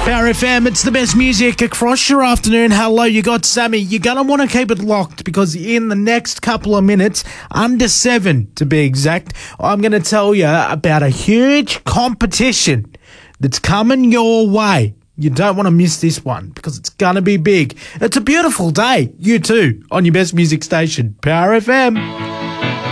Power FM, it's the best music across your afternoon. Hello, you got Sammy. You're going to want to keep it locked because in the next couple of minutes, under 7 to be exact, I'm going to tell you about a huge competition that's coming your way. You don't want to miss this one because it's going to be big. It's a beautiful day. You too, on your best music station, Power FM.